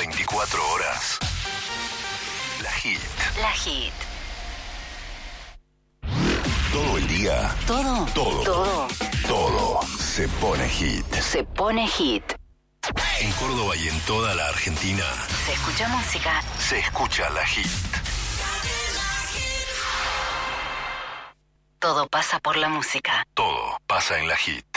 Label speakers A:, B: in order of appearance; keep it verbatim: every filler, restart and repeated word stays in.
A: veinticuatro horas. La Hit.
B: La Hit.
A: Todo el día.
B: Todo.
A: Todo.
B: Todo.
A: Todo se pone hit.
B: Se pone hit.
A: En Córdoba y en toda la Argentina
B: Se escucha música.
A: se escucha La Hit.
B: Todo pasa por la música.
A: Todo pasa en La Hit.